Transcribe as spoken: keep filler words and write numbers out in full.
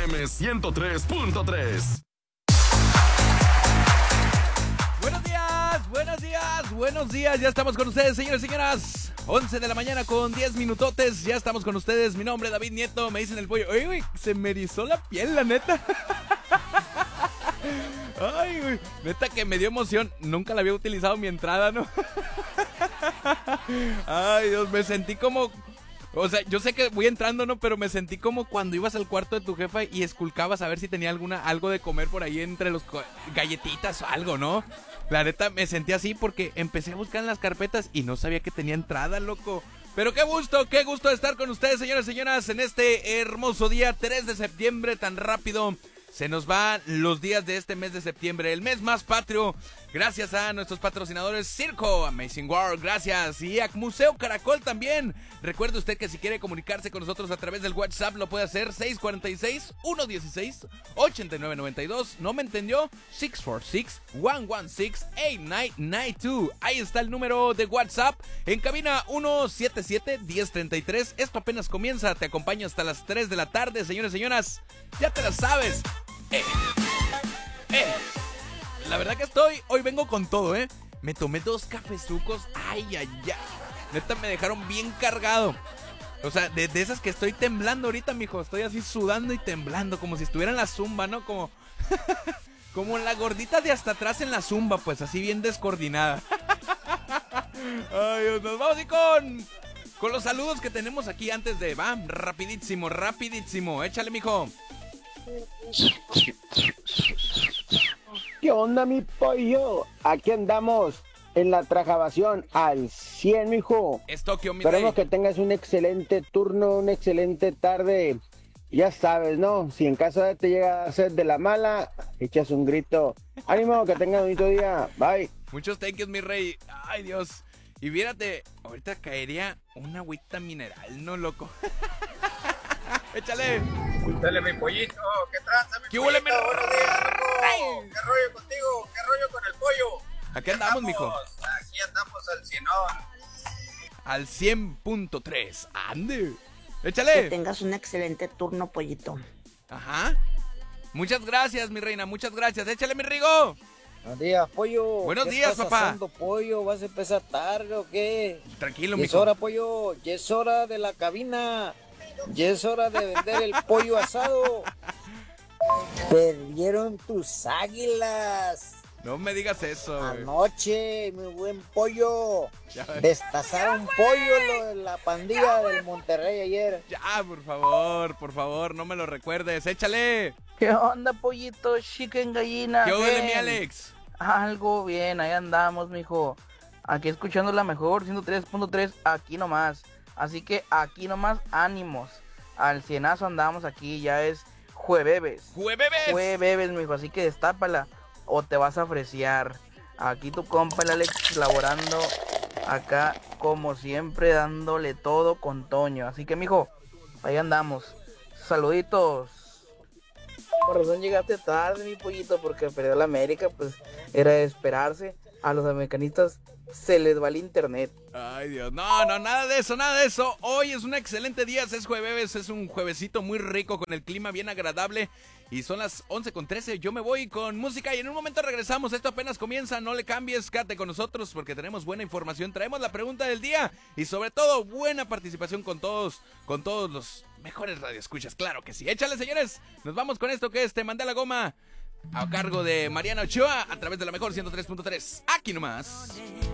M ciento tres punto tres. Buenos días, buenos días, buenos días. Ya estamos con ustedes, señores y señoras. once de la mañana con diez minutotes. Ya estamos con ustedes. Mi nombre es David Nieto. Me dicen el pollo. Oye, güey, se me erizó la piel, la neta. Ay, güey. Neta que me dio emoción. Nunca la había utilizado mi entrada, ¿no? Ay, Dios, me sentí como... O sea, yo sé que voy entrando, ¿no? Pero me sentí como cuando ibas al cuarto de tu jefa y esculcabas a ver si tenía alguna algo de comer por ahí entre los co- galletitas o algo, ¿no? La neta, me sentí así porque empecé a buscar en las carpetas y no sabía que tenía entrada, loco. Pero qué gusto, qué gusto estar con ustedes, señoras y señoras, en este hermoso día, tres de septiembre, tan rápido. Se nos van los días de este mes de septiembre, el mes más patrio. Gracias a nuestros patrocinadores Circo, Amazing World, gracias. Y a Museo Caracol también. Recuerde usted que si quiere comunicarse con nosotros a través del WhatsApp, lo puede hacer seis cuatro seis, uno uno seis, ocho nueve nueve dos. ¿No me entendió? seis cuatro seis, uno uno seis, ocho nueve nueve dos. Ahí está el número de WhatsApp. En cabina uno siete siete, uno cero tres tres. Esto apenas comienza. Te acompaño hasta las tres de la tarde, señores y señoras. Ya te la sabes. Eh, eh. La verdad que estoy, hoy vengo con todo, ¿eh? Me tomé dos cafezucos, ay, ay, ay. Neta, me dejaron bien cargado. O sea, de, de esas que estoy temblando ahorita, mijo. Estoy así sudando y temblando, como si estuviera en la zumba, ¿no? Como, como la gordita de hasta atrás en la zumba, pues así bien descoordinada. Ay, Dios, nos vamos y con, con los saludos que tenemos aquí antes de... Va, rapidísimo, rapidísimo. Échale, mijo. ¿Qué onda, mi pollo? Aquí andamos en la trabajación al cien, mijo. Es Tokio, mi Esperemos rey. que tengas un excelente turno, una excelente tarde. Ya sabes, ¿no? Si en caso de te llega a ser de la mala, echas un grito. Ánimo, que tengas un bonito día. Bye. Muchos thank yous, mi rey. Ay, Dios. Y fíjate, ahorita caería una agüita mineral, ¿no, loco? Échale. Dale, mi pollito, ¿qué tranza, mi ¿Qué pollito? huele, mi Buenos días, rey? loco. ¿Qué rollo contigo? ¿Qué rollo con el pollo? Aquí andamos, mijo. Aquí andamos al cienón. Al cien punto tres. Ande. Que Échale. tengas un excelente turno, pollito. Ajá. Muchas gracias, mi reina. Muchas gracias. Échale, mi Rigo. Buenos días, pollo. Buenos ¿Qué días, estás papá. haciendo, pollo? ¿Vas a empezar tarde o qué? Tranquilo, Ya es mijo. hora, pollo. Ya es hora de la cabina. Ya es hora de vender el pollo asado. Perdieron tus águilas. No me digas eso, güey. Anoche, mi buen pollo. Ya ves. Destazaron pollo lo de la pandilla del Monterrey ayer. Ya, por favor, por favor, no me lo recuerdes. Échale. ¿Qué onda, pollito? Chicken gallina. ¿Qué huele, ven. mi Alex? Algo bien, ahí andamos, mijo. Aquí escuchando la mejor, ciento tres punto tres, aquí nomás. Así que aquí nomás, ánimos. Al cienazo andamos aquí, ya es jueves. ¡Jueves! Jueves, mijo, así que destápala o te vas a fresear. Aquí tu compa, el Alex, laborando acá, como siempre, dándole todo con Toño. Así que, mijo, ahí andamos. Saluditos. Por razón llegaste tarde, mi pollito, porque perdió la América, pues era de esperarse. A los americanistas se les va el internet. Ay, Dios, no, no, nada de eso, nada de eso. Hoy es un excelente día, es jueves, es un juevesito muy rico con el clima bien agradable. Y son las once con trece, yo me voy con música y en un momento regresamos. Esto apenas comienza, no le cambies, quédate con nosotros porque tenemos buena información. Traemos la pregunta del día y sobre todo buena participación con todos, con todos los mejores radioescuchas, claro que sí. Échale, señores, nos vamos con esto que es Te Mandé la Goma, a cargo de Mariana Ochoa a través de la mejor ciento tres punto tres. Aquí nomás.